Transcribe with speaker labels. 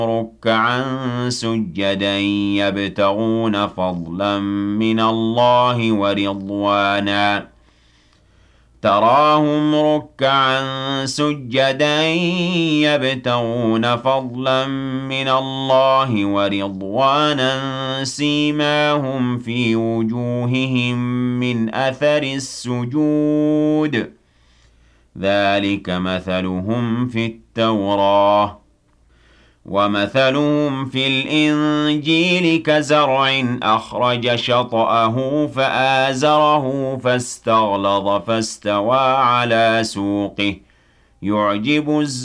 Speaker 1: رُكَّعًا سُجَّدًا يَبْتَغُونَ فَضْلًا مِّنَ اللَّهِ وَرِضْوَانًا تراهم ركعا سجدا يبتغون فضلا من الله ورضوانا سيماهم في وجوههم من أثر السجود ذلك مثلهم في التوراة ومثلهم في الإنجيل كزرع أخرج شطأه فآزره فاستغلظ فاستوى على سوقه يعجب